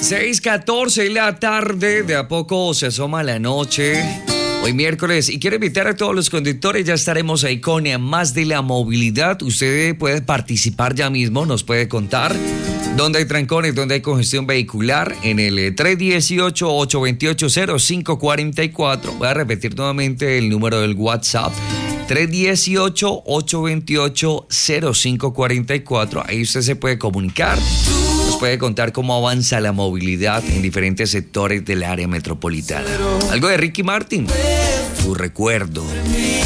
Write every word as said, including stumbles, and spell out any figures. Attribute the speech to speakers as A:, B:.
A: seis catorce de la tarde, de a poco se asoma la noche. Hoy miércoles, y quiero invitar a todos los conductores, ya estaremos ahí con Más de la Movilidad. Usted puede participar ya mismo, nos puede contar dónde hay trancones, dónde hay congestión vehicular, en el tres uno ocho, ocho dos ocho, cero cinco cuatro cuatro. Voy a repetir nuevamente el número del WhatsApp, tres uno ocho, ocho dos ocho, cero cinco cuatro cuatro. Ahí usted se puede comunicar, nos puede contar cómo avanza la movilidad en diferentes sectores del área metropolitana. Algo de Ricky Martin, tu recuerdo.